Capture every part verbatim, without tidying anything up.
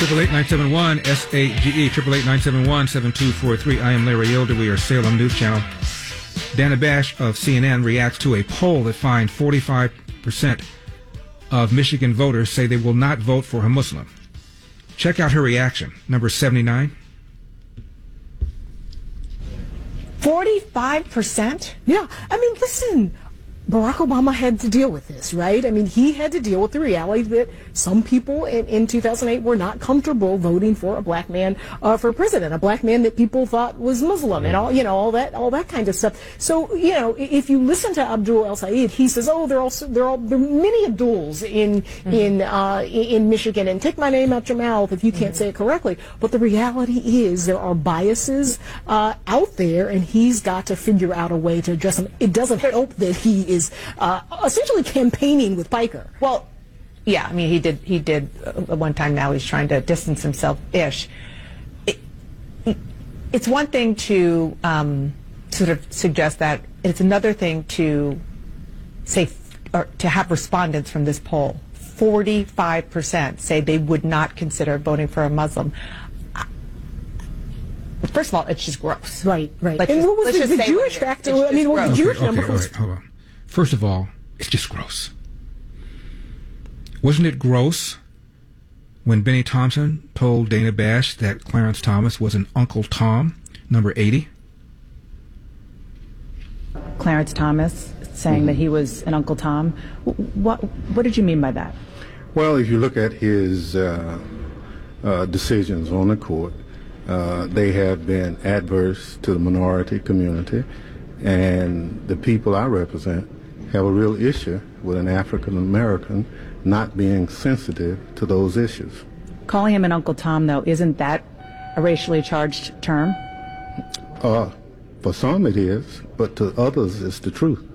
Triple eight nine seven one S A G E. Triple eight nine seven one seven two four three. I am Larry Elder. We are Salem News Channel. Dana Bash of C N N reacts to a poll that finds forty-five percent of Michigan voters say they will not vote for a Muslim. Check out her reaction. Number seventy-nine. forty-five percent? Yeah. I mean, listen, Barack Obama had to deal with this, right? I mean, he had to deal with the reality that some people in, in two thousand eight were not comfortable voting for a black man uh, for president, a black man that people thought was Muslim and all, you know, all that, all that kind of stuff. So, you know, if you listen to Abdul El Sayed, he says, "Oh, there are also there are there are many Abduls in mm-hmm. in uh, in Michigan, and take my name out your mouth if you can't mm-hmm. say it correctly." But the reality is there are biases uh, out there, and he's got to figure out a way to address them. It doesn't help that he is. is uh, essentially campaigning with Piker. Well, yeah, I mean, he did, he did uh, one time. Now he's trying to distance himself-ish. It, it's one thing to um, sort of suggest that. It's another thing to say, or to have respondents from this poll. forty-five percent say they would not consider voting for a Muslim. First of all, it's just gross. Right, right. Let's and just, what was the, the Jewish factor? I mean, what the Jewish okay, number okay, was... right, hold on. First of all, it's just gross. Wasn't it gross when Benny Thompson told Dana Bash that Clarence Thomas was an Uncle Tom, number eighty? Clarence Thomas saying mm-hmm. that he was an Uncle Tom. What, what did you mean by that? Well, if you look at his uh, uh, decisions on the court, uh, they have been adverse to the minority community, and the people I represent have a real issue with an African American not being sensitive to those issues. Calling him an Uncle Tom, though, isn't that a racially charged term? Uh, for some it is, but to others it's the truth.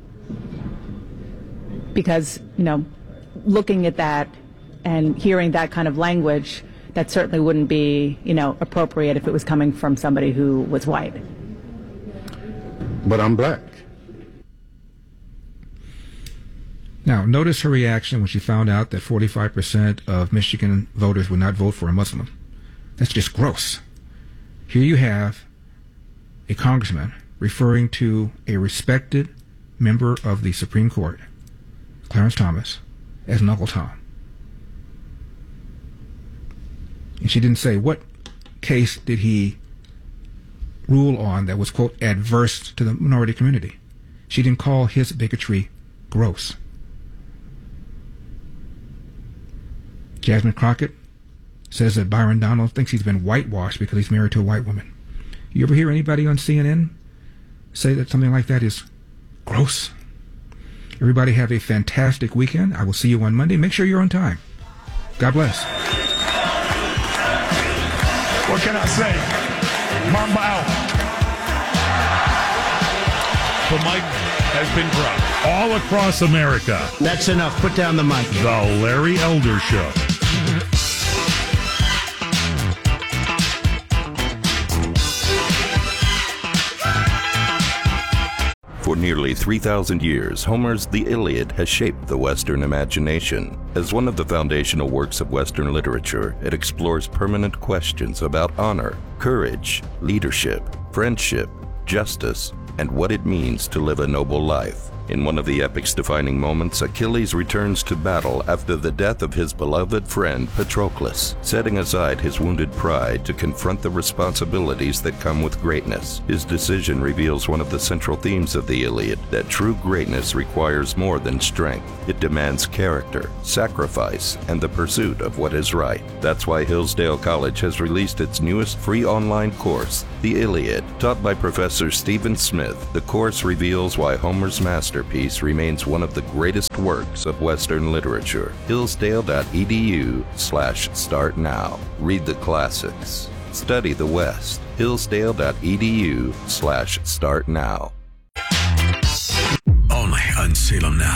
Because, you know, looking at that and hearing that kind of language, that certainly wouldn't be, you know, appropriate if it was coming from somebody who was white. But I'm black. Now, notice her reaction when she found out that forty-five percent of Michigan voters would not vote for a Muslim. That's just gross. Here you have a congressman referring to a respected member of the Supreme Court, Clarence Thomas, as an Uncle Tom. And she didn't say what case did he rule on that was, quote, adverse to the minority community. She didn't call his bigotry gross. Jasmine Crockett says that Byron Donald thinks he's been whitewashed because he's married to a white woman. You ever hear anybody on C N N say that something like that is gross? Everybody have a fantastic weekend. I will see you on Monday. Make sure you're on time. God bless. What can I say? Mamba out. The mic has been dropped. All across America. That's enough. Put down the mic. The Larry Elder Show. For nearly three thousand years, Homer's The Iliad has shaped the Western imagination. As one of the foundational works of Western literature, it explores permanent questions about honor, courage, leadership, friendship, justice, and what it means to live a noble life. In one of the epic's defining moments, Achilles returns to battle after the death of his beloved friend Patroclus, setting aside his wounded pride to confront the responsibilities that come with greatness. His decision reveals one of the central themes of the Iliad, that true greatness requires more than strength. It demands character, sacrifice, and the pursuit of what is right. That's why Hillsdale College has released its newest free online course, The Iliad. Taught by Professor Stephen Smith, the course reveals why Homer's masterpiece remains one of the greatest works of Western literature. Hillsdale.edu slash start now. Read the classics. Study the West. Hillsdale.edu slash start now. Only on Salem Now.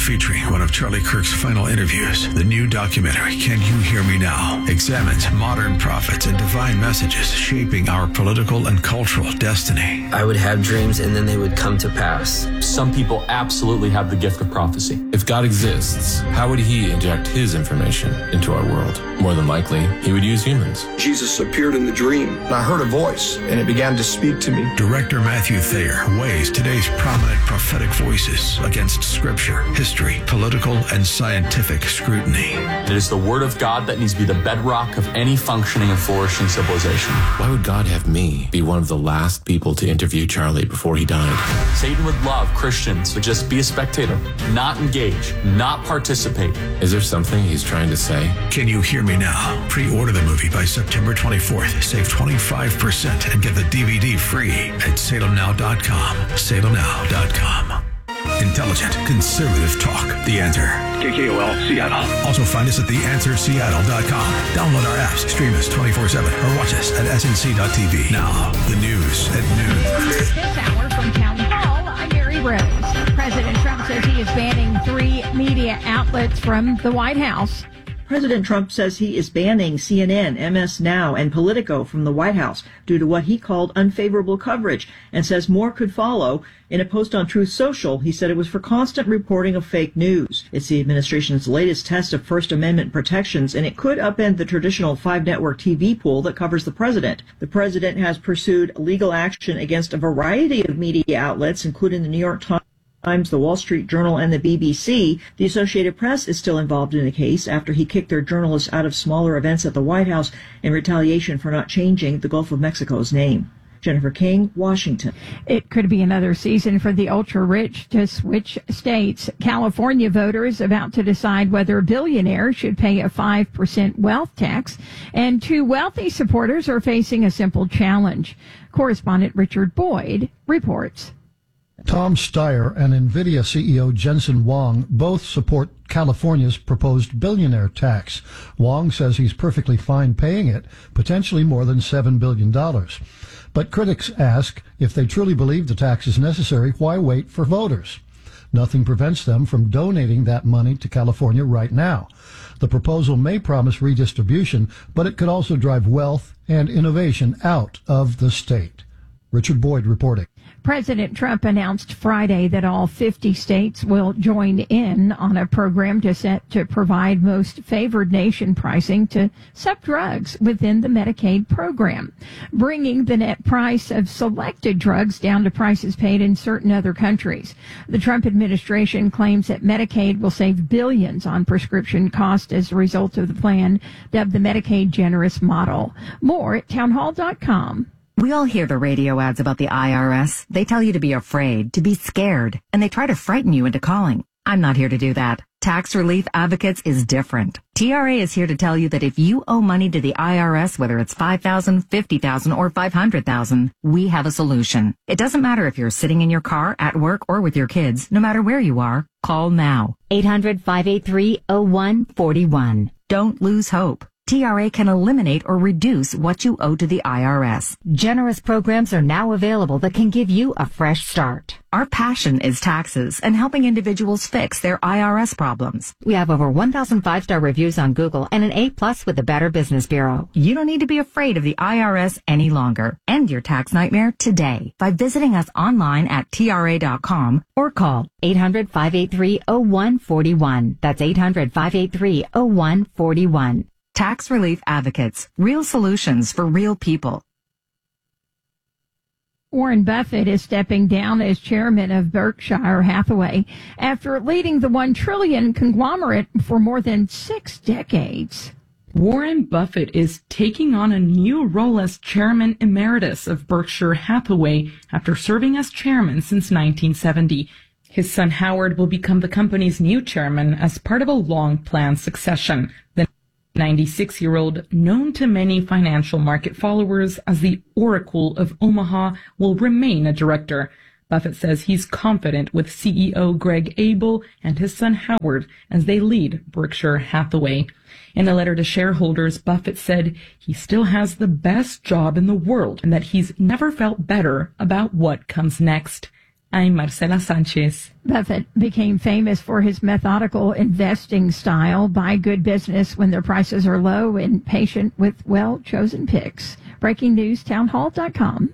featuring one of Charlie Kirk's final interviews. The new documentary, Can You Hear Me Now?, examines modern prophets and divine messages shaping our political and cultural destiny. I would have dreams and then they would come to pass. Some people absolutely have the gift of prophecy. If God exists, how would he inject his information into our world? More than likely, he would use humans. Jesus appeared in the dream, and I heard a voice, and it began to speak to me. Director Matthew Thayer weighs today's prominent prophetic voices against scripture, history, political, and scientific scrutiny. It is the word of God that needs to be the bedrock of any functioning and flourishing civilization. Why would God have me be one of the last people to interview Charlie before he died? Satan would love Christians to just be a spectator, not engage, not participate. Is there something he's trying to say? Can You Hear Me Now? Pre-order the movie by September twenty-fourth. Save twenty-five percent and get the D V D free at salem now dot com. salem now dot com. Intelligent, conservative talk. The Answer. K K O L, Seattle. Also find us at the answer seattle dot com. Download our apps, stream us twenty-four seven, or watch us at S N C dot T V. Now, the news at noon. This hour from Town Hall, I'm Mary Rose. President Trump says he is banning three media outlets from the White House. President Trump says he is banning C N N, M S Now, and Politico from the White House due to what he called unfavorable coverage, and says more could follow. In a post on Truth Social, he said it was for constant reporting of fake news. It's the administration's latest test of First Amendment protections, and it could upend the traditional five-network T V pool that covers the president. The president has pursued legal action against a variety of media outlets, including the New York Times, The Wall Street Journal, and the B B C. The Associated Press is still involved in the case after he kicked their journalists out of smaller events at the White House in retaliation for not changing the Gulf of Mexico's name. Jennifer King, Washington. It could be another season for the ultra-rich to switch states. California voters about to decide whether billionaires should pay a five percent wealth tax, and two wealthy supporters are facing a simple challenge. Correspondent Richard Boyd reports. Tom Steyer and NVIDIA C E O Jensen Huang both support California's proposed billionaire tax. Huang says he's perfectly fine paying it, potentially more than seven billion dollars. But critics ask, if they truly believe the tax is necessary, why wait for voters? Nothing prevents them from donating that money to California right now. The proposal may promise redistribution, but it could also drive wealth and innovation out of the state. Richard Boyd reporting. President Trump announced Friday that all fifty states will join in on a program to set to provide most favored nation pricing to sub drugs within the Medicaid program, bringing the net price of selected drugs down to prices paid in certain other countries. The Trump administration claims that Medicaid will save billions on prescription costs as a result of the plan dubbed the Medicaid Generous Model. More at town hall dot com. We all hear the radio ads about the I R S. They tell you to be afraid, to be scared, and they try to frighten you into calling. I'm not here to do that. Tax Relief Advocates is different. T R A is here to tell you that if you owe money to the I R S, whether it's five thousand dollars, fifty thousand dollars, or five hundred thousand dollars, we have a solution. It doesn't matter if you're sitting in your car, at work, or with your kids. No matter where you are, call now. eight hundred, five eight three, oh one four one. Don't lose hope. T R A can eliminate or reduce what you owe to the I R S. Generous programs are now available that can give you a fresh start. Our passion is taxes and helping individuals fix their I R S problems. We have over one thousand five-star reviews on Google and an A plus with the Better Business Bureau. You don't need to be afraid of the I R S any longer. End your tax nightmare today by visiting us online at T R A dot com or call eight hundred, five eight three, oh one four one. That's eight hundred, five eight three, oh one four one. Tax Relief Advocates, real solutions for real people. Warren Buffett is stepping down as chairman of Berkshire Hathaway after leading the one trillion dollars conglomerate for more than six decades. Warren Buffett is taking on a new role as chairman emeritus of Berkshire Hathaway after serving as chairman since nineteen seventy. His son Howard will become the company's new chairman as part of a long-planned succession. The ninety-six-year-old, known to many financial market followers as the Oracle of Omaha, will remain a director. Buffett says he's confident with C E O Greg Abel and his son Howard as they lead Berkshire Hathaway. In a letter to shareholders, Buffett said he still has the best job in the world and that he's never felt better about what comes next. I'm Marcela Sanchez. Buffett became famous for his methodical investing style. Buy good business when their prices are low and patient with well-chosen picks. Breaking news, townhall dot com.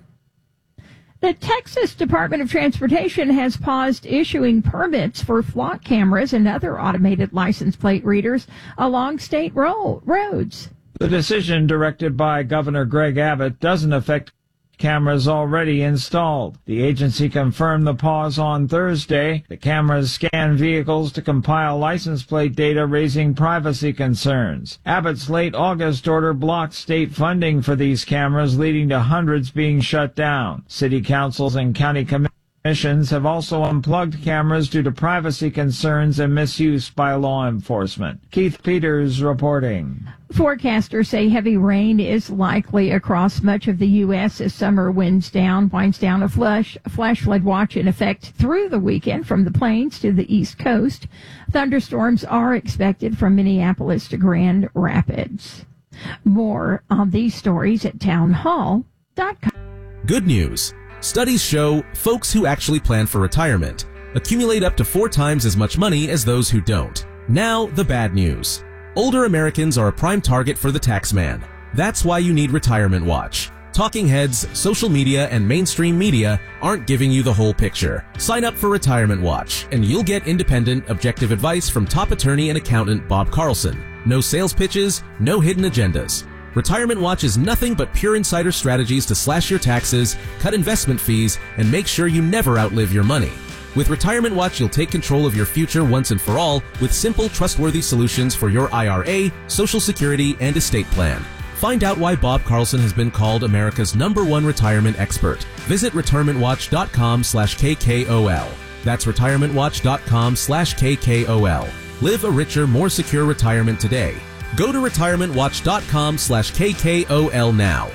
The Texas Department of Transportation has paused issuing permits for flock cameras and other automated license plate readers along state ro- roads. The decision, directed by Governor Greg Abbott, doesn't affect cameras already installed. The agency confirmed the pause on Thursday. The cameras scan vehicles to compile license plate data, raising privacy concerns. Abbott's late August order blocked state funding for these cameras, leading to hundreds being shut down. City councils and county commissions have also unplugged cameras due to privacy concerns and misuse by law enforcement. Keith Peters reporting. Forecasters say heavy rain is likely across much of the U S as summer winds down, winds down a flash, flash flood watch in effect through the weekend from the plains to the East Coast. Thunderstorms are expected from Minneapolis to Grand Rapids. More on these stories at townhall dot com. Good news. Studies show folks who actually plan for retirement accumulate up to four times as much money as those who don't. Now, the bad news. Older Americans are a prime target for the tax man. That's why you need Retirement Watch. Talking heads, social media, and mainstream media aren't giving you the whole picture. Sign up for Retirement Watch, and you'll get independent, objective advice from top attorney and accountant Bob Carlson. No sales pitches, no hidden agendas. Retirement Watch is nothing but pure insider strategies to slash your taxes, cut investment fees, and make sure you never outlive your money. With Retirement Watch, you'll take control of your future once and for all with simple, trustworthy solutions for your I R A, Social Security, and estate plan. Find out why Bob Carlson has been called America's number one retirement expert. Visit retirement watch dot com slash K K O L. That's retirement watch dot com slash K K O L. Live a richer, more secure retirement today. Go to retirement watch dot com slash K K O L now.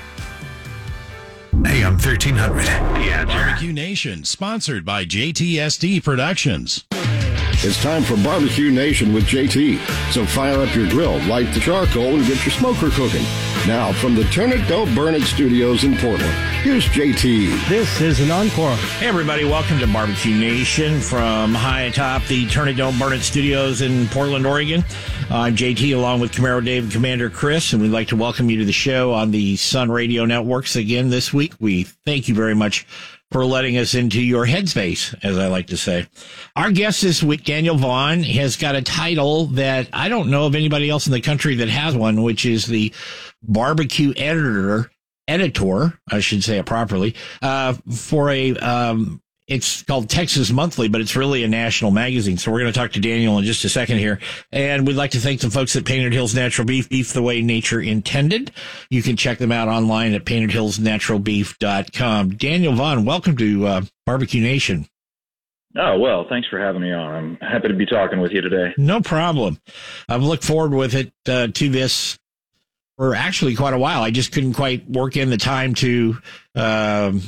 A M thirteen hundred. The Answer. Barbecue Nation, sponsored by J T S D Productions. It's time for Barbecue Nation with J T. So fire up your grill, light the charcoal, and get your smoker cooking. Now, from the Turn It, Don't Burn It studios in Portland, here's J T. This is an encore. Hey, everybody. Welcome to Barbecue Nation from high atop the Turn It, Don't Burn It studios in Portland, Oregon. I'm J T, along with Camaro Dave and Commander Chris, and we'd like to welcome you to the show on the Sun Radio Networks again this week. We thank you very much for letting us into your headspace, as I like to say. Our guest this week, Daniel Vaughn, has got a title that I don't know of anybody else in the country that has one, which is the barbecue editor, editor, I should say it properly, uh, for a, um, it's called Texas Monthly, but it's really a national magazine. So we're going to talk to Daniel in just a second here. And we'd like to thank the folks at Painted Hills Natural Beef, beef the way nature intended. You can check them out online at painted hills natural beef dot com. Daniel Vaughn, welcome to uh, Barbecue Nation. Oh, well, thanks for having me on. I'm happy to be talking with you today. No problem. I've looked forward with it uh, to this for actually quite a while. I just couldn't quite work in the time to, um,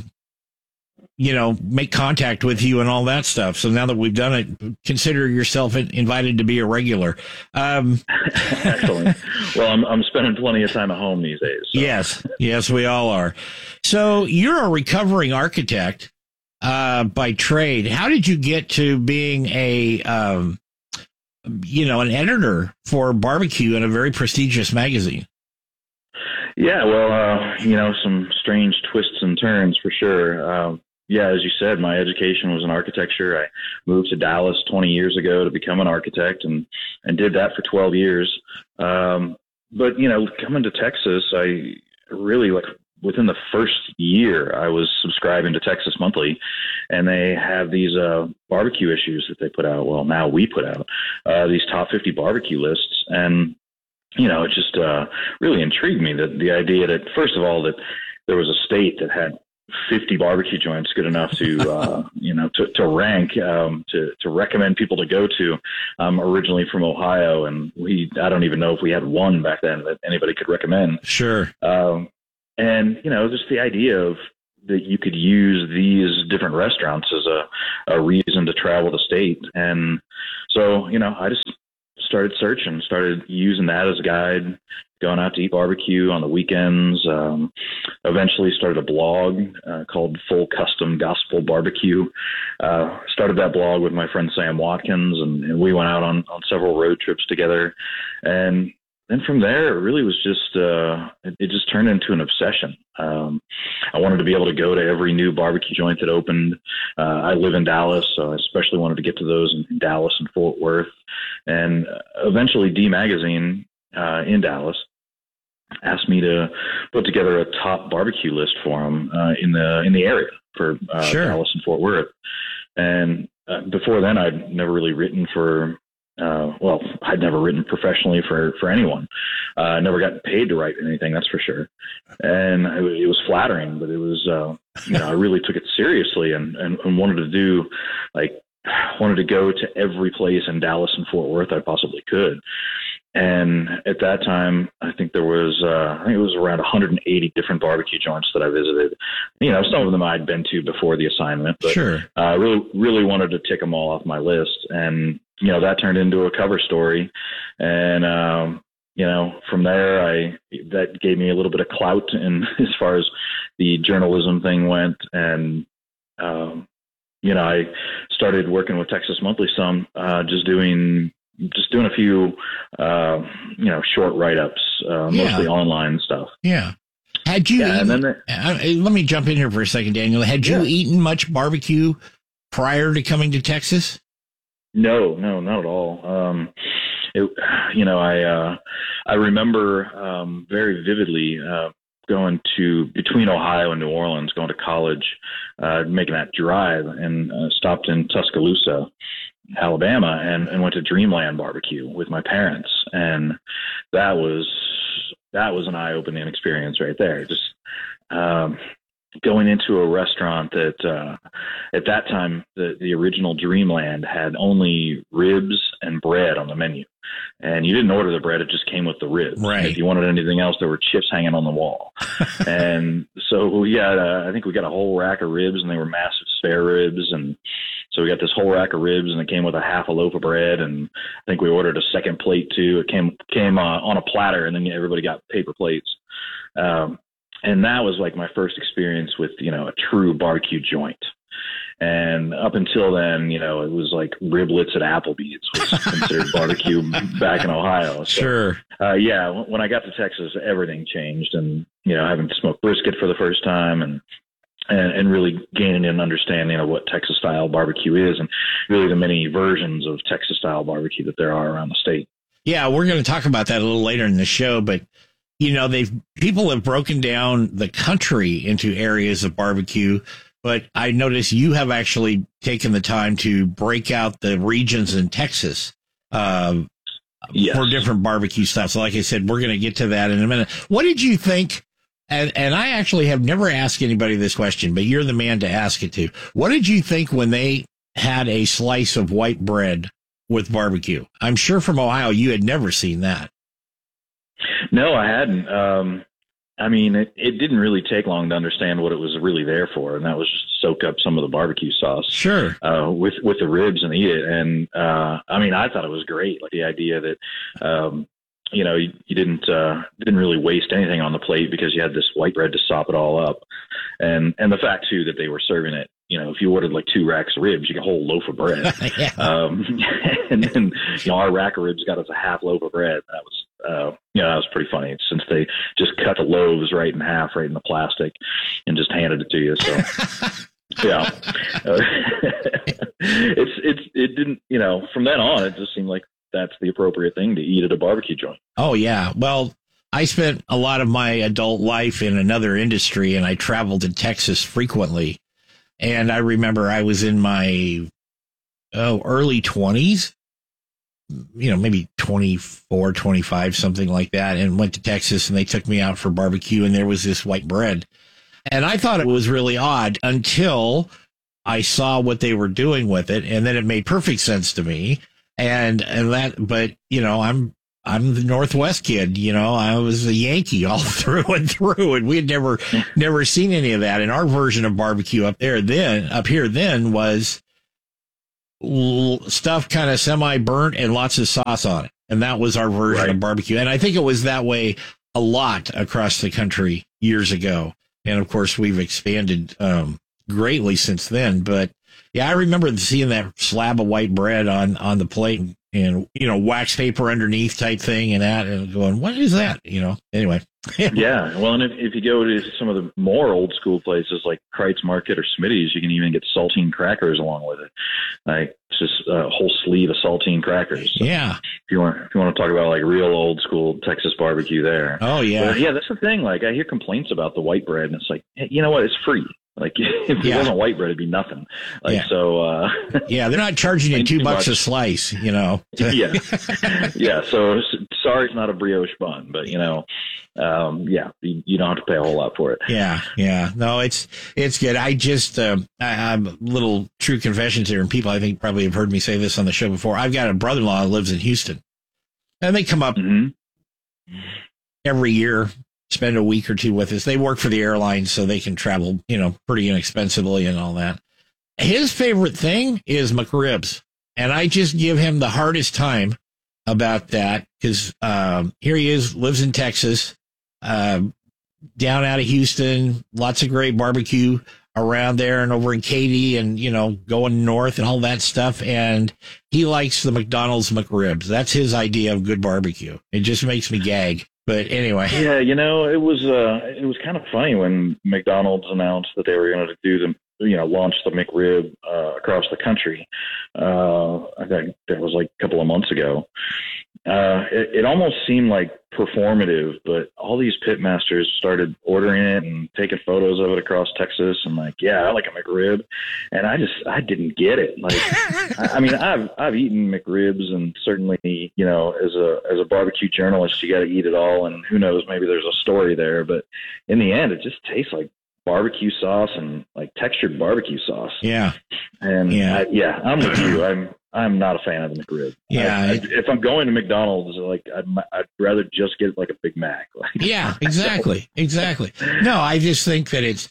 you know, make contact with you and all that stuff. So now that we've done it, consider yourself invited to be a regular. Um, Excellent. Well, I'm, I'm spending plenty of time at home these days. So. Yes. Yes, we all are. So you're a recovering architect uh, by trade. How did you get to being a, um, you know, an editor for barbecue in a very prestigious magazine? Yeah, well, uh, you know, some strange twists and turns for sure. Um, Yeah, as you said, my education was in architecture. I moved to Dallas twenty years ago to become an architect and, and did that for twelve years. Um, but, you know, coming to Texas, I really, like, within the first year, I was subscribing to Texas Monthly, and they have these uh, barbecue issues that they put out. Well, now we put out uh, these top fifty barbecue lists. And, you know, it just uh, really intrigued me that the idea that, first of all, that there was a state that had fifty barbecue joints good enough to, uh, you know, to, to rank, um, to, to recommend people to go to. I'm originally from Ohio, and we, I don't even know if we had one back then that anybody could recommend. Sure. Um, and, you know, just the idea of that you could use these different restaurants as a, a reason to travel the state. And so, you know, I just started searching, started using that as a guide, going out to eat barbecue on the weekends. Um, eventually started a blog uh, called Full Custom Gospel Barbecue. Uh, started that blog with my friend Sam Watkins, and, and we went out on, on several road trips together. And then from there, it really was just, uh, it, it just turned into an obsession. Um, I wanted to be able to go to every new barbecue joint that opened. Uh, I live in Dallas, so I especially wanted to get to those in, in Dallas and Fort Worth. And eventually D Magazine uh, in Dallas asked me to put together a top barbecue list for them uh, in the in the area for uh, Sure. Dallas and Fort Worth. And uh, before then, I'd never really written for, uh, well, I'd never written professionally for, for anyone. Uh, I never got paid to write anything, that's for sure. And it, it was flattering, but it was, uh, you know, I really took it seriously and, and, and wanted to do, like, wanted to go to every place in Dallas and Fort Worth I possibly could. And at that time, I think there was, uh, I think it was around one hundred eighty different barbecue joints that I visited. You know, some of them I'd been to before the assignment, but Sure. I uh, really, really wanted to tick them all off my list. And, you know, that turned into a cover story. And, um, you know, from there, I, that gave me a little bit of clout in as far as the journalism thing went. And, um, you know, I started working with Texas Monthly some, uh, just doing, just doing a few, uh, you know, short write-ups, uh, Yeah. mostly online stuff. Yeah. Had you Yeah, eaten, and then uh, let me jump in here for a second, Daniel. Had you Yeah. eaten much barbecue prior to coming to Texas? No, no, not at all. Um, it, you know, I, uh, I remember, um, very vividly, uh, going to between Ohio and New Orleans, going to college, uh, making that drive, and uh, stopped in Tuscaloosa, Alabama, and, and went to Dreamland Barbecue with my parents. And that was, that was an eye-opening experience right there. Just, um, going into a restaurant that, uh, at that time, the, the original Dreamland had only ribs and bread on the menu. And you didn't order the bread, it just came with the ribs. Right. If you wanted anything else, there were chips hanging on the wall. And so we got, uh, I think we got a whole rack of ribs, and they were massive spare ribs. And so we got this whole rack of ribs, and it came with a half a loaf of bread. And I think we ordered a second plate too. It came, came uh, on a platter, and then everybody got paper plates. Um, and that was like my first experience with, you know, a true barbecue joint. And up until then, you know, it was like riblets at Applebee's was considered barbecue back in Ohio. So, Sure. Uh, yeah, when I got to Texas, everything changed, and you know, having smoked brisket for the first time, and and, and really gaining an understanding of what Texas style barbecue is, and really the many versions of Texas style barbecue that there are around the state. Yeah, we're going to talk about that a little later in the show, but you know, they've people have broken down the country into areas of barbecue. But I notice you have actually taken the time to break out the regions in Texas uh, yes. for different barbecue stuff. So like I said, we're going to get to that in a minute. What did you think? And, and I actually have never asked anybody this question, but you're the man to ask it to. What did you think when they had a slice of white bread with barbecue? I'm sure from Ohio you had never seen that. No, I hadn't. Um I mean, it, it didn't really take long to understand what it was really there for, and that was just to soak up some of the barbecue sauce. Sure. Uh, with with the ribs and eat it. And uh, I mean, I thought it was great, like the idea that, um, you know, you, you didn't uh, didn't really waste anything on the plate because you had this white bread to sop it all up, and and the fact too that they were serving it. You know, if you ordered like two racks of ribs, you get a whole loaf of bread. Yeah. Um, and then, you know, our rack of ribs got us a half loaf of bread. That was, uh, you know, that was pretty funny since they just cut the loaves right in half, right in the plastic, and just handed it to you. So, yeah, uh, it's, it's, it didn't, you know, from then on, it just seemed like that's the appropriate thing to eat at a barbecue joint. Oh, yeah. Well, I spent a lot of my adult life in another industry, and I traveled to Texas frequently. And I remember I was in my oh, early twenties, you know, maybe twenty-four, twenty-five, something like that, and went to Texas, and they took me out for barbecue, and there was this white bread. And I thought it was really odd until I saw what they were doing with it, and then it made perfect sense to me. And and that, but, you know, I'm I'm the Northwest kid, you know, I was a Yankee all through and through, and we had never, never seen any of that. And our version of barbecue up there then, up here then was l- stuff kind of semi burnt and lots of sauce on it. And that was our version Right. of barbecue. And I think it was that way a lot across the country years ago. And of course, we've expanded um, greatly since then. But yeah, I remember seeing that slab of white bread on, on the plate and, and, you know, wax paper underneath type thing and that, and going, what is that? You know, anyway. Yeah, well, and if, if you go to some of the more old school places like Kreitz Market or Smitty's, you can even get saltine crackers along with it. Like it's just a whole sleeve of saltine crackers. So Yeah. If you want, if you want to talk about like real old school Texas barbecue, there. Oh yeah. But yeah, that's the thing. Like I hear complaints about the white bread, and it's like, hey, you know what? It's free. Like if it Yeah. wasn't white bread, it'd be nothing. Like Yeah. so. uh Yeah, they're not charging you two too bucks a much. slice, you know. yeah, yeah. So s- sorry, it's not a brioche bun, but you know, um, yeah, you, you don't have to pay a whole lot for it. Yeah, yeah. No, it's it's good. I just um, I, I'm little true confessions here, and people I think probably have heard me say this on the show before. I've got a brother-in-law who lives in Houston, and they come up every year, spend a week or two with us. They work for the airlines, so they can travel, you know, pretty inexpensively and all that. His favorite thing is McRibs, and I just give him the hardest time about that because um, here he is, lives in Texas, uh, down out of Houston, lots of great barbecue around there and over in Katy and, you know, going north and all that stuff. And he likes the McDonald's McRibs. That's his idea of good barbecue. It just makes me gag. But anyway. Yeah, you know, it was uh, it was kind of funny when McDonald's announced that they were going to do the, you know, launch the McRib uh, across the country. Uh, I think that was like a couple of months ago. Uh, it, it almost seemed like performative, but all these pitmasters started ordering it and taking photos of it across Texas and like, yeah, I like a McRib. And I just, I didn't get it. Like, I, I mean, I've, I've eaten McRibs, and certainly, you know, as a, as a barbecue journalist, you got to eat it all. And who knows, maybe there's a story there, but in the end, it just tastes like barbecue sauce and like textured barbecue sauce. Yeah. And Yeah. I, yeah, I'm with you. I'm, I'm not a fan of the McRib. Yeah, I, I, it- if I'm going to McDonald's, like I'd, I'd rather just get like a Big Mac. Like, Yeah, exactly. Exactly. No, I just think that it's,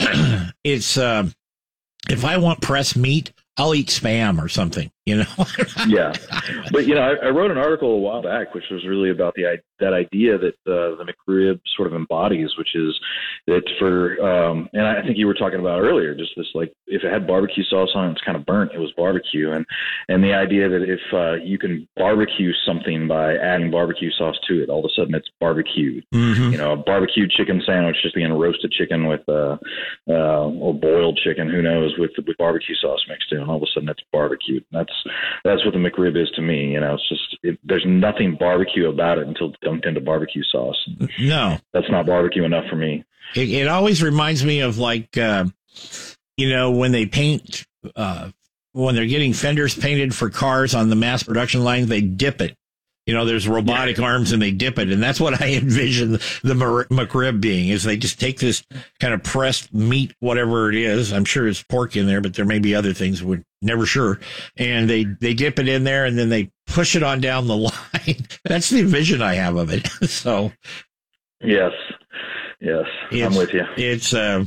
it's, um, if I want pressed meat, I'll eat Spam or something, you know? yeah, but you know, I, I wrote an article a while back, which was really about the i- that idea that uh, the McRib sort of embodies, which is that for, um, and I think you were talking about earlier, just this like if it had barbecue sauce on it, it's kind of burnt. It was barbecue, and and the idea that if uh, you can barbecue something by adding barbecue sauce to it, all of a sudden it's barbecued. Mhm. You know, a barbecued chicken sandwich just being roasted chicken with uh, uh, or boiled chicken, who knows, with with barbecue sauce mixed in, and all of a sudden it's barbecued. That's that's what the McRib is to me. You know, it's just it, there's nothing barbecue about it until it's dumped into barbecue sauce. No. That's not barbecue enough for me. It, it always reminds me of like, uh, you know, when they paint, uh, when they're getting fenders painted for cars on the mass production lines, they dip it. You know, there's robotic arms and they dip it. And that's what I envision the Mar- McRib being, is they just take this kind of pressed meat, whatever it is. I'm sure it's pork in there, but there may be other things. We're never sure. And they, they dip it in there and then they push it on down the line. That's the vision I have of it. So. Yes. Yes. I'm with you. It's, uh,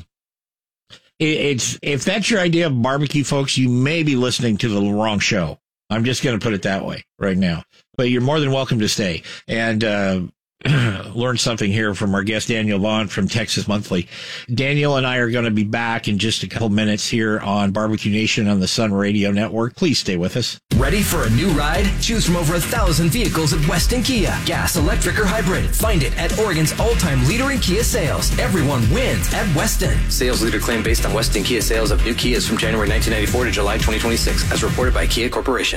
it, it's, if that's your idea of barbecue, folks, you may be listening to the wrong show. I'm just going to put it that way right now. But you're more than welcome to stay and uh, learn something here from our guest, Daniel Vaughn from Texas Monthly. Daniel and I are going to be back in just a couple minutes here on Barbecue Nation on the Sun Radio Network. Please stay with us. Ready for a new ride? Choose from over a thousand vehicles at Weston Kia. Gas, electric, or hybrid. Find it at Oregon's all-time leader in Kia sales. Everyone wins at Weston. Sales leader claim based on Weston Kia sales of new Kias from January nineteen ninety-four to July twenty twenty-six, as reported by Kia Corporation.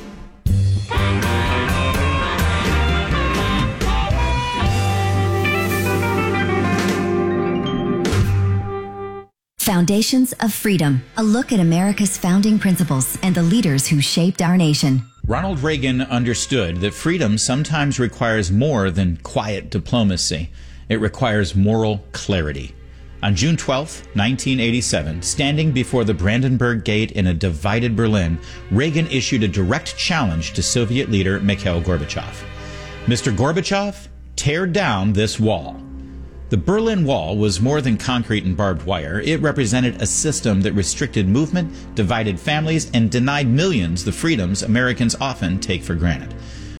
Foundations of Freedom, a look at America's founding principles and the leaders who shaped our nation. Ronald Reagan understood that freedom sometimes requires more than quiet diplomacy. It requires moral clarity. On June twelfth, nineteen eighty-seven, standing before the Brandenburg Gate in a divided Berlin, Reagan issued a direct challenge to Soviet leader Mikhail Gorbachev. Mister Gorbachev, tear down this wall. The Berlin Wall was more than concrete and barbed wire. It represented a system that restricted movement, divided families, and denied millions the freedoms Americans often take for granted.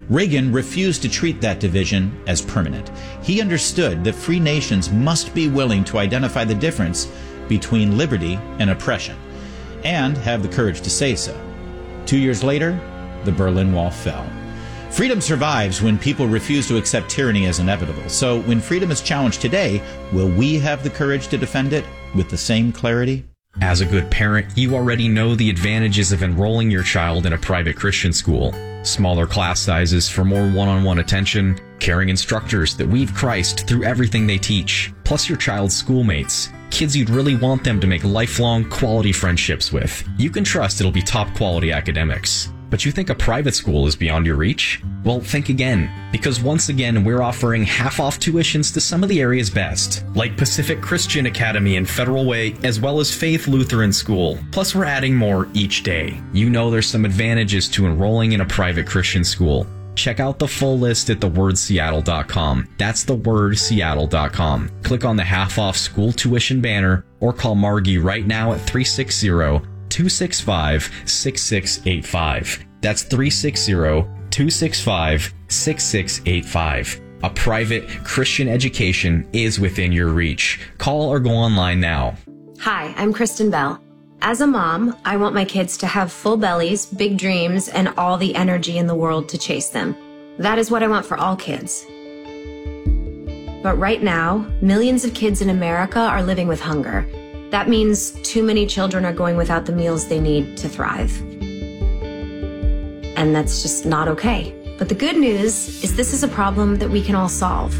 Reagan refused to treat that division as permanent. He understood that free nations must be willing to identify the difference between liberty and oppression, and have the courage to say so. Two years later, the Berlin Wall fell. Freedom survives when people refuse to accept tyranny as inevitable. So when freedom is challenged today, will we have the courage to defend it with the same clarity? As a good parent, you already know the advantages of enrolling your child in a private Christian school. Smaller class sizes for more one-on-one attention, caring instructors that weave Christ through everything they teach, plus your child's schoolmates, kids you'd really want them to make lifelong quality friendships with. You can trust it'll be top quality academics. But you think a private school is beyond your reach? Well, think again, because once again, we're offering half-off tuitions to some of the area's best, like Pacific Christian Academy and Federal Way, as well as Faith Lutheran School. Plus, we're adding more each day. You know there's some advantages to enrolling in a private Christian school. Check out the full list at the word seattle dot com. That's the word seattle dot com. Click on the half-off school tuition banner, or call Margie right now at three six zero, two six five, six six eight five. That's three six zero, two six five, six six eight five. A private Christian education is within your reach. Call or go online now. Hi, I'm Kristen Bell. As a mom, I want my kids to have full bellies, big dreams, and all the energy in the world to chase them. That is what I want for all kids. But right now, millions of kids in America are living with hunger. That means too many children are going without the meals they need to thrive. And that's just not okay. But the good news is this is a problem that we can all solve.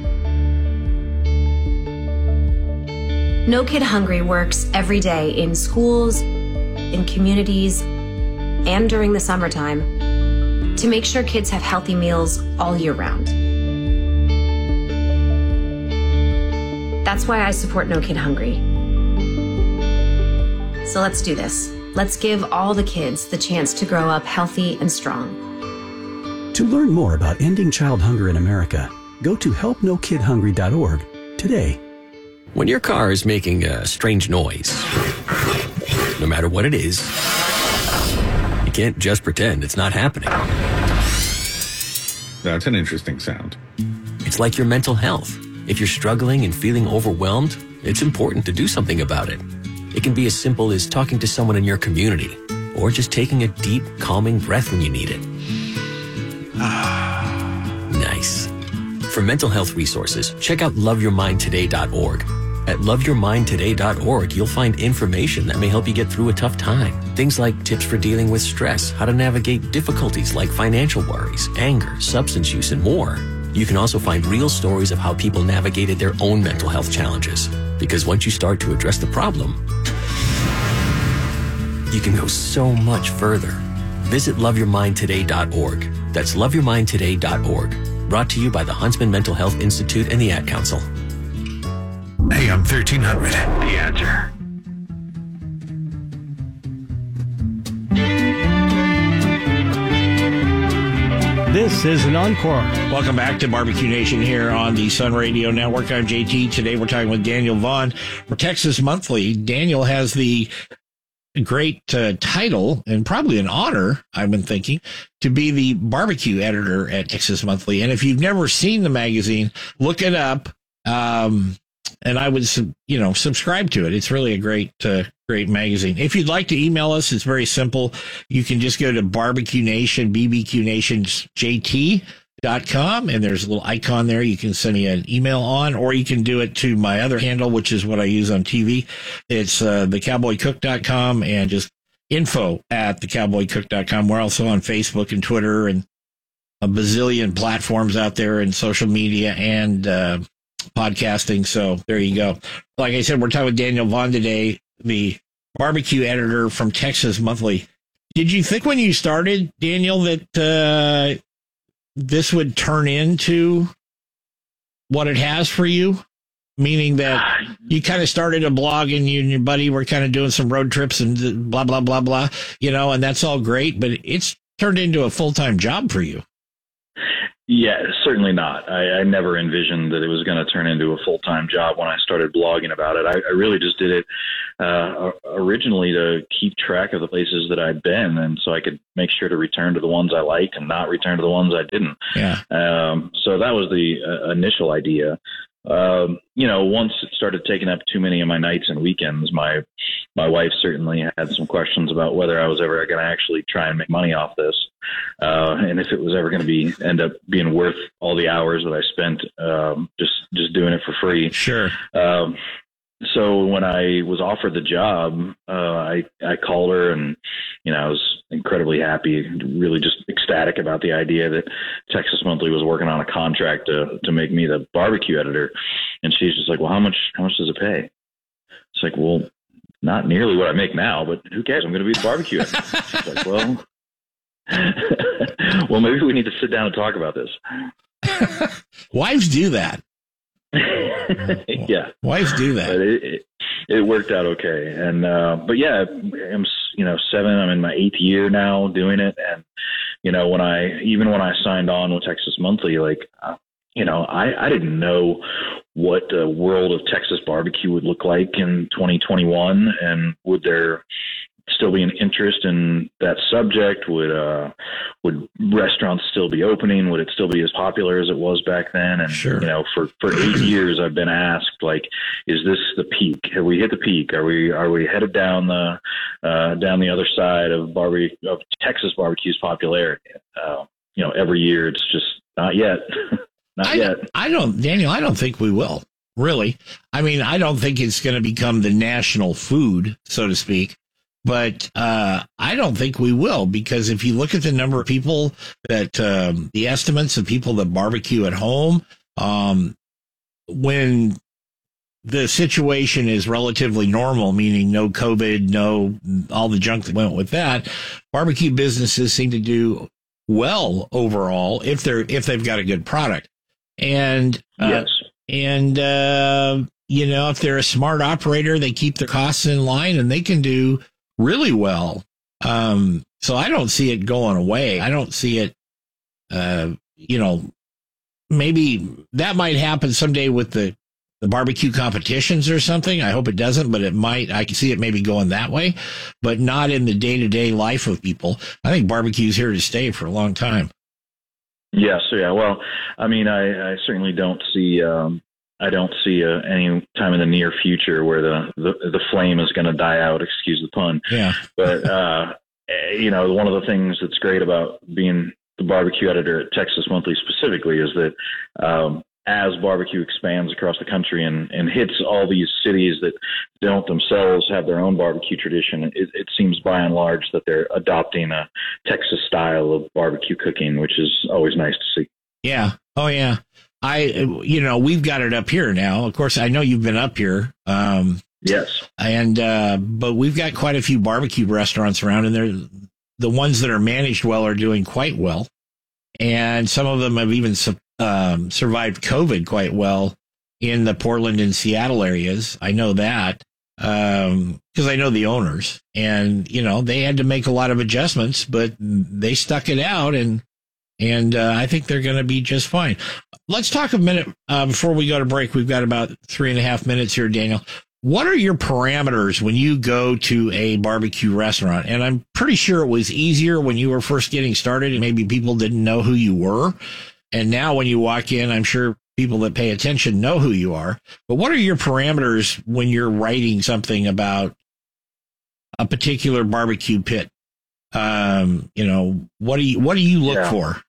No Kid Hungry works every day in schools, in communities, and during the summertime to make sure kids have healthy meals all year round. That's why I support No Kid Hungry. So let's do this. Let's give all the kids the chance to grow up healthy and strong. To learn more about ending child hunger in America, go to help no kid hungry dot org today. When your car is making a strange noise, no matter what it is, you can't just pretend it's not happening. That's an interesting sound. It's like your mental health. If you're struggling and feeling overwhelmed, it's important to do something about it. It can be as simple as talking to someone in your community, or just taking a deep, calming breath when you need it. Nice. For mental health resources, check out love your mind today dot org. At love your mind today dot org, you'll find information that may help you get through a tough time. Things like tips for dealing with stress, how to navigate difficulties like financial worries, anger, substance use, and more. You can also find real stories of how people navigated their own mental health challenges. Because once you start to address the problem, you can go so much further. Visit love your mind today dot org. That's love your mind today dot org. Brought to you by the Huntsman Mental Health Institute and the Ad Council. A M thirteen hundred, The Answer. This is an encore. Welcome back to Barbecue Nation here on the Sun Radio Network. I'm J T. Today we're talking with Daniel Vaughn for Texas Monthly. Daniel has the great uh, title and probably an honor, I've been thinking, to be the barbecue editor at Texas Monthly. And if you've never seen the magazine, look it up. Um, and I would, you know, subscribe to it. It's really a great, uh, great magazine. If you'd like to email us, it's very simple. You can just go to Barbecue Nation, B B Q Nations J T dot com, and there's a little icon there. You can send me an email on, or you can do it to my other handle, which is what I use on T V. It's uh, the cowboy cook dot com and just info at the cowboy cook dot com. We're also on Facebook and Twitter and a bazillion platforms out there in social media and uh, podcasting. So there you go. Like I said, we're talking with Daniel Vaughn today, the barbecue editor from Texas Monthly. Did you think when you started, Daniel, that uh, this would turn into what it has for you? Meaning that you kind of started a blog and you and your buddy were kind of doing some road trips and blah, blah, blah, blah, you know, and that's all great, but it's turned into a full-time job for you. Yeah, certainly not. I, I never envisioned that it was going to turn into a full-time job when I started blogging about it. I, I really just did it uh, originally to keep track of the places that I'd been, and so I could make sure to return to the ones I liked and not return to the ones I didn't. Yeah. Um, so that was the uh, initial idea. Um, you know, once it started taking up too many of my nights and weekends, my my wife certainly had some questions about whether I was ever going to actually try and make money off this, uh, and if it was ever going to be end up being worth all the hours that I spent um, just just doing it for free. Sure. Um, so when I was offered the job, uh, I I called her, and you know I was incredibly happy, really just ecstatic about the idea that Texas Monthly was working on a contract to to make me the barbecue editor. And she's just like, well, how much how much does it pay? It's like, well, not nearly what I make now, but who cares? I'm going to be the barbecue editor. She's like, well, well, maybe we need to sit down and talk about this. Wives do that. Yeah, wives do that. But it, it, it worked out okay, and uh, but yeah, I'm you know seven. I'm in my eighth year now doing it, and you know when I even when I signed on with Texas Monthly, like uh, you know I I didn't know what the world of Texas barbecue would look like in twenty twenty-one, and would there still be an interest in that subject? Would uh would restaurants still be opening? Would it still be as popular as it was back then? And sure. you know, for, for eight years I've been asked, like, is this the peak? Have we hit the peak? Are we are we headed down the uh down the other side of barbecue of Texas barbecue's popularity? Uh, you know, every year it's just not yet. not I, yet. I don't Daniel, I don't think we will. Really. I mean, I don't think it's going to become the national food, so to speak. But uh, I don't think we will, because if you look at the number of people that um, the estimates of people that barbecue at home, um, when the situation is relatively normal, meaning no COVID, no all the junk that went with that, barbecue businesses seem to do well overall if they're if they've got a good product. And uh, yes, and uh, you know, if they're a smart operator, they keep their costs in line, and they can do really well. Um, so I don't see it going away. I don't see it, uh, you know, maybe that might happen someday with the, the barbecue competitions or something. I hope it doesn't, but it might. I can see it maybe going that way, but not in the day-to-day life of people. I think barbecue's here to stay for a long time. Yes. Yeah. Well, I mean, I, I certainly don't see, um, I don't see uh, any time in the near future where the, the, the flame is going to die out, excuse the pun. Yeah. But, uh, you know, one of the things that's great about being the barbecue editor at Texas Monthly specifically is that um, as barbecue expands across the country and, and hits all these cities that don't themselves have their own barbecue tradition, it, it seems by and large that they're adopting a Texas style of barbecue cooking, which is always nice to see. Yeah. Oh, yeah. I, you know, we've got it up here now. Of course, I know you've been up here. Um, yes. And, uh, but we've got quite a few barbecue restaurants around, and they're the ones that are managed well are doing quite well. And some of them have even um, survived COVID quite well in the Portland and Seattle areas. I know that um, because I know the owners, and, you know, they had to make a lot of adjustments, but they stuck it out, and And uh, I think they're going to be just fine. Let's talk a minute uh, before we go to break. We've got about three and a half minutes here, Daniel. What are your parameters when you go to a barbecue restaurant? And I'm pretty sure it was easier when you were first getting started and maybe people didn't know who you were. And now when you walk in, I'm sure people that pay attention know who you are. But what are your parameters when you're writing something about a particular barbecue pit? Um, you know, what do you what do you look yeah. for?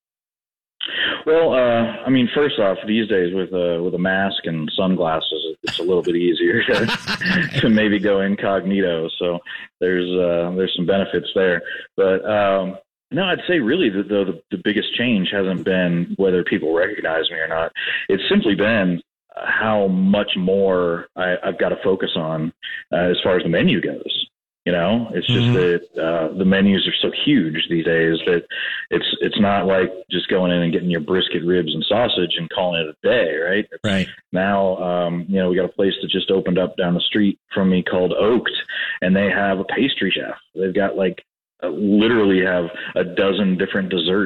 Well, uh, I mean, first off, these days with a with a mask and sunglasses, it's a little bit easier to, to maybe go incognito. So there's uh, there's some benefits there. But um, no, I'd say really the, the the biggest change hasn't been whether people recognize me or not. It's simply been how much more I, I've got to focus on uh, as far as the menu goes. You know, it's just mm-hmm. that uh, the menus are so huge these days that it's it's not like just going in and getting your brisket, ribs, and sausage and calling it a day, right? Right. Now, um, you know, we got a place that just opened up down the street from me called Oaked, and they have a pastry chef. They've got like uh, literally have a dozen different desserts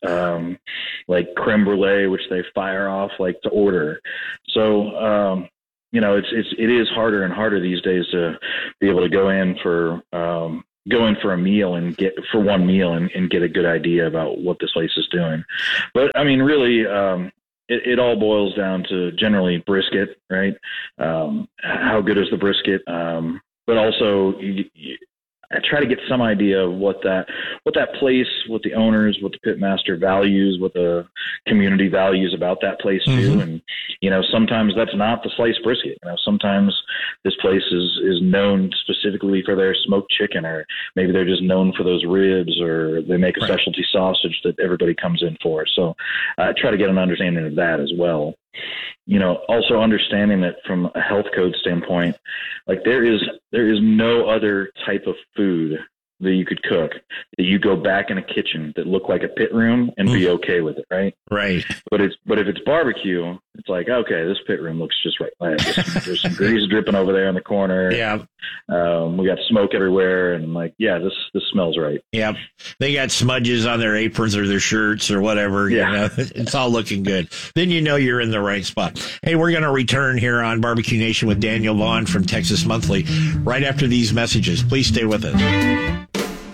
um, like creme brulee, which they fire off like to order. So, um, you know, it's, it's, it is harder and harder these days to be able to go in for, um, go in for a meal and get for one meal and, and get a good idea about what this place is doing. But I mean, really, um, it, it all boils down to generally brisket, right? Um, how good is the brisket? Um, but also you, you, I try to get some idea of what that, what that place, what the owners, what the pitmaster values, what the community values about that place too. Mm-hmm. And, you know, sometimes that's not the sliced brisket. You know, sometimes this place is, is known specifically for their smoked chicken, or maybe they're just known for those ribs, or they make a right. specialty sausage that everybody comes in for. So I try to get an understanding of that as well. You know, also understanding that from a health code standpoint, like there is, there is no other type of food that you could cook that you go back in a kitchen that look like a pit room and mm. be okay with it. Right. Right. But it's, but if it's barbecue, it's like, okay, this pit room looks just right. There's, there's some grease dripping over there in the corner. Yeah. Um, we got smoke everywhere, and like, yeah, this, this smells right. Yeah. They got smudges on their aprons or their shirts or whatever. Yeah. You know, it's all looking good. Then you know you're in the right spot. Hey, we're going to return here on Barbecue Nation with Daniel Vaughn from Texas Monthly right after these messages. Please stay with us.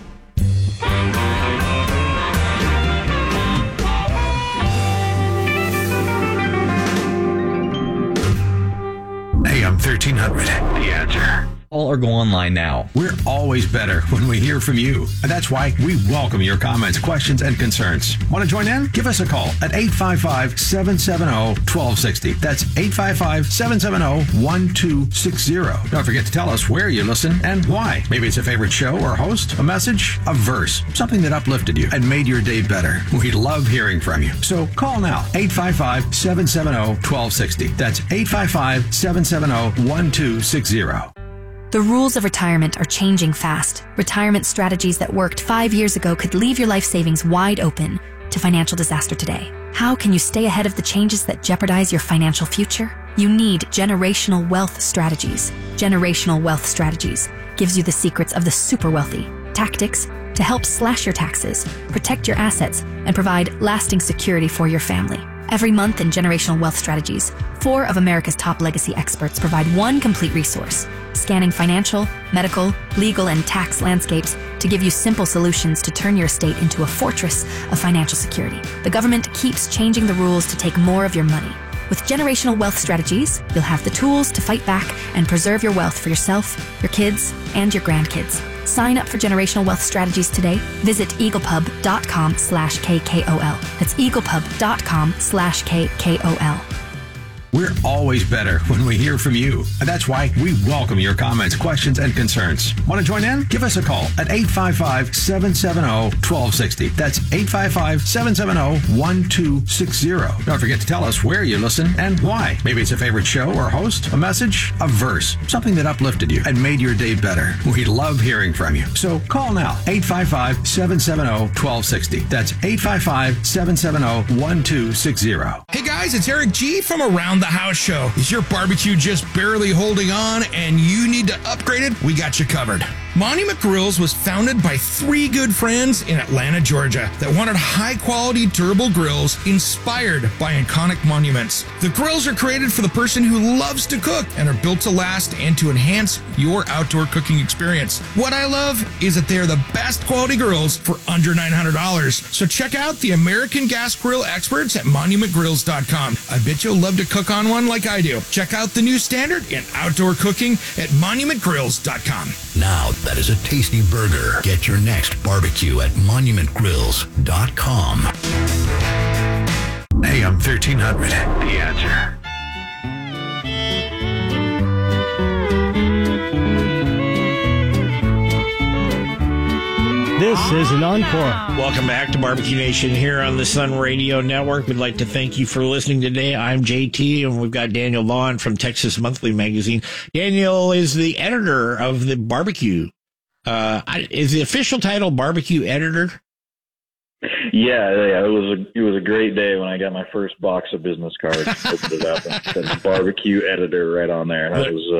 A M thirteen hundred, The Answer. All or go online now. We're always better when we hear from you. And that's why we welcome your comments, questions, and concerns. Want to join in? Give us a call at eight five five, seven seven zero, one two six zero. That's eight five five, seven seven zero, one two six zero. Don't forget to tell us where you listen and why. Maybe it's a favorite show or host, a message, a verse, something that uplifted you and made your day better. We love hearing from you. So call now, eight five five, seven seven zero, one two six zero. That's eight five five, seven seven zero, one two six zero. The rules of retirement are changing fast. Retirement strategies that worked five years ago could leave your life savings wide open to financial disaster today. How can you stay ahead of the changes that jeopardize your financial future? You need Generational Wealth Strategies. Generational Wealth Strategies gives you the secrets of the super wealthy, tactics to help slash your taxes, protect your assets, and provide lasting security for your family. Every month in Generational Wealth Strategies, four of America's top legacy experts provide one complete resource, scanning financial, medical, legal, and tax landscapes to give you simple solutions to turn your estate into a fortress of financial security. The government keeps changing the rules to take more of your money. With Generational Wealth Strategies, you'll have the tools to fight back and preserve your wealth for yourself, your kids, and your grandkids. Sign up for Generational Wealth Strategies today. Visit eaglepub.com slash KKOL. That's eaglepub.com slash KKOL. We're always better when we hear from you. And that's why we welcome your comments, questions, and concerns. Want to join in? Give us a call at eight five five, seven seven zero, one two six zero. That's eight five five, seven seven zero, one two six zero. Don't forget to tell us where you listen and why. Maybe it's a favorite show or host, a message, a verse, something that uplifted you and made your day better. We love hearing from you. So call now, eight five five, seven seven zero, one two six zero. That's eight five five, seven seven zero, one two six zero. Hey guys, it's Eric G. from Around the House Show. Is your barbecue just barely holding on and you need to upgrade it? We got you covered. Monument Grills was founded by three good friends in Atlanta, Georgia that wanted high-quality, durable grills inspired by iconic monuments. The grills are created for the person who loves to cook and are built to last and to enhance your outdoor cooking experience. What I love is that they are the best quality grills for under nine hundred dollars. So check out the American Gas Grill experts at monument grills dot com. I bet you'll love to cook on one like I do. Check out the new standard in outdoor cooking at monument grills dot com. Now that is a tasty burger. Get your next barbecue at monument grills dot com. A M thirteen hundred, The Answer. This is an encore. Welcome back to Barbecue Nation here on the Sun Radio Network. We'd like to thank you for listening today. I'm J T, and we've got Daniel Vaughn from Texas Monthly Magazine. Daniel is the editor of the Barbecue. Uh, is the official title Barbecue Editor? Yeah, yeah, it was a it was a great day when I got my first box of business cards. Opened it up and it said Barbecue Editor right on there. That was uh,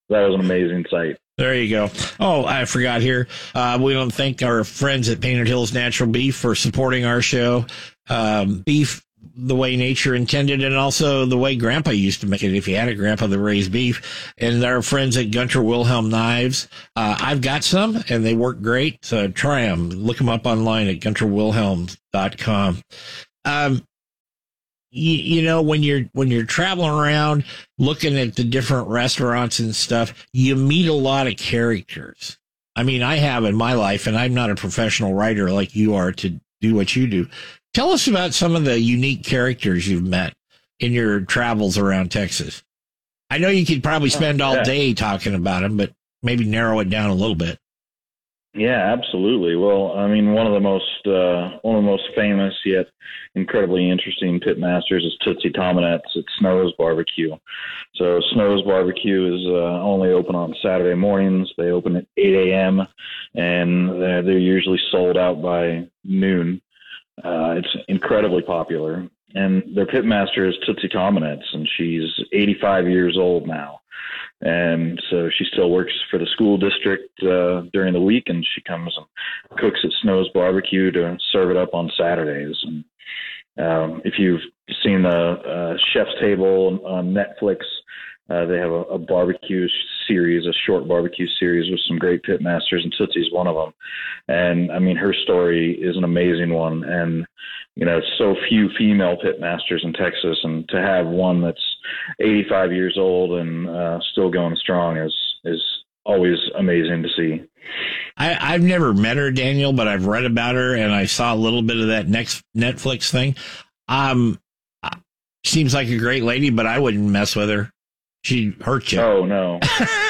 that was an amazing sight. There you go. Oh, I forgot here. Uh, we want to thank our friends at Painted Hills Natural Beef for supporting our show. Um, beef the way nature intended, and also the way Grandpa used to make it if you had a grandpa that raised beef. And our friends at Gunter Wilhelm Knives. Uh, I've got some, and they work great. So try them. Look them up online at gunter wilhelm dot com. Um, You, you know, when you're when you're traveling around looking at the different restaurants and stuff, you meet a lot of characters. I mean, I have in my life, and I'm not a professional writer like you are to do what you do. Tell us about some of the unique characters you've met in your travels around Texas. I know you could probably spend all yeah. day talking about them, but maybe narrow it down a little bit. Yeah, absolutely. Well, I mean, one of the most uh, one of the most famous yet incredibly interesting pit masters is Tootsie Tominette's at Snow's Barbecue. So Snow's Barbecue is uh, only open on Saturday mornings. They open at eight a.m. and they're, they're usually sold out by noon. Uh, it's incredibly popular. And their pit master is Tootsie Tominette's, and she's eighty-five years old now. And so she still works for the school district uh, during the week, and she comes and cooks at Snow's Barbecue to serve it up on Saturdays. And um, if you've seen the uh, Chef's Table on Netflix, uh, they have a, a barbecue series, a short barbecue series with some great pit masters, and Tootsie's one of them. And I mean, her story is an amazing one. And you know, so few female pit masters in Texas, and to have one that's eighty-five years old and uh, still going strong is is always amazing to see. I, I've never met her, Daniel, but I've read about her, and I saw a little bit of that next Netflix thing. Um, seems like a great lady, but I wouldn't mess with her. She'd hurt you. Oh, no.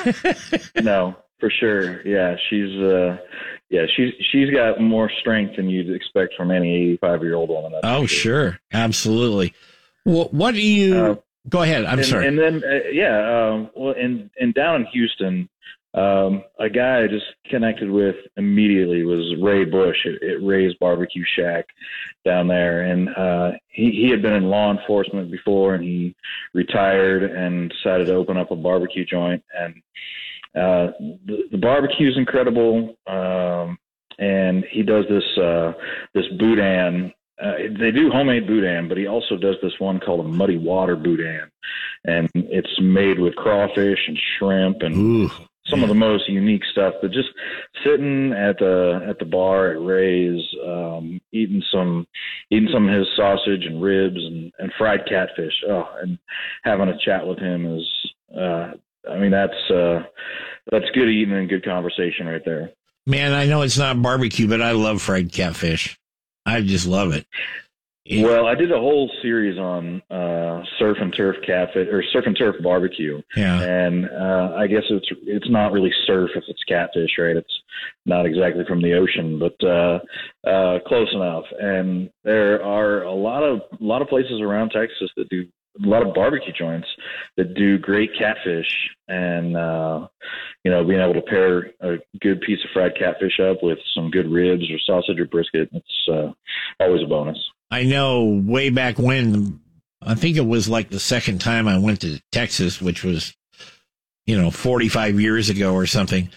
No, for sure. Yeah, she's uh, yeah, she's she's got more strength than you'd expect from any eighty-five-year-old woman. Oh, sure. Absolutely. Well, what do you... Uh, go ahead. I'm and, sorry. And then, uh, yeah, um, well, and, and down in Houston, um, a guy I just connected with immediately was Ray Bush at, at Ray's Barbecue Shack down there. And uh, he, he had been in law enforcement before, and he retired and decided to open up a barbecue joint. And uh, the, the barbecue is incredible. Um, and he does this, uh, this boudin. Uh, they do homemade boudin, but he also does this one called a muddy water boudin. And it's made with crawfish and shrimp and Ooh. some of the most unique stuff. But just sitting at the at the bar at Ray's, um, eating some eating some of his sausage and ribs and, and fried catfish. Oh, and having a chat with him is, uh, I mean, that's uh, that's good eating and good conversation right there. Man, I know it's not barbecue, but I love fried catfish. I just love it. it. Well, I did a whole series on uh, surf and turf catfish or surf and turf barbecue. Yeah. And uh, I guess it's it's not really surf if it's catfish, right? It's not exactly from the ocean, but uh, uh, close enough. And there are a lot of a lot of places around Texas that do a lot of barbecue joints that do great catfish, and uh, you know, being able to pair a good piece of fried catfish up with some good ribs or sausage or brisket, it's uh, always a bonus. I know way back when, I think it was like the second time I went to Texas, which was, you know, forty-five years ago or something.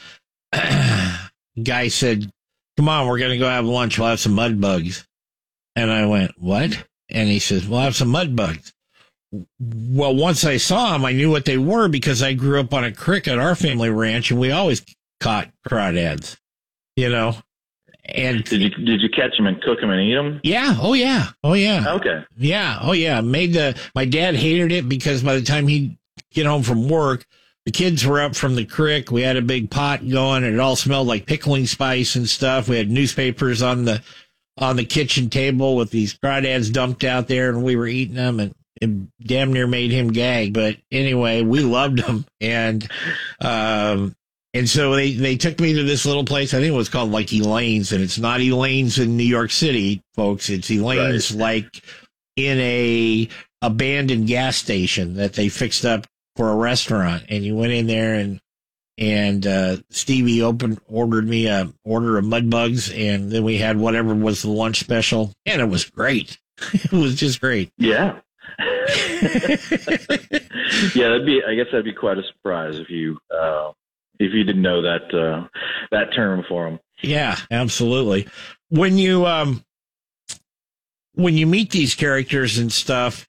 Guy said, "Come on, we're going to go have lunch. We'll have some mud bugs." And I went, "What?" And he says, "We'll have some mud bugs." Well, once I saw them, I knew what they were because I grew up on a creek at our family ranch, and we always caught crawdads, you know. And did you did you catch them and cook them and eat them? Yeah. Oh yeah. Oh yeah. Okay. Yeah. Oh yeah. Made the. My dad hated it because by the time he'd get home from work, the kids were up from the creek. We had a big pot going, and it all smelled like pickling spice and stuff. We had newspapers on the on the kitchen table with these crawdads dumped out there, and we were eating them, and it damn near made him gag. But anyway, we loved them. And, um, and so they, they took me to this little place. I think it was called like Elaine's, and it's not Elaine's in New York City, folks. It's Elaine's right. like in a abandoned gas station that they fixed up for a restaurant. And you went in there, and, and, uh, Stevie opened, ordered me a order of mud bugs, and then we had whatever was the lunch special, and it was great. It was just great. Yeah. Yeah, that'd be. I guess that'd be quite a surprise if you uh, if you didn't know that uh, that term for them. Yeah, absolutely. When you um, when you meet these characters and stuff,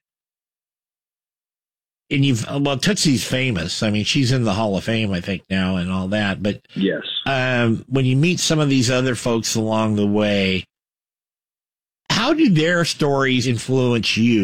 and you've well, Tootsie's famous. I mean, she's in the Hall of Fame, I think, now and all that. But yes, um, when you meet some of these other folks along the way, how do their stories influence you?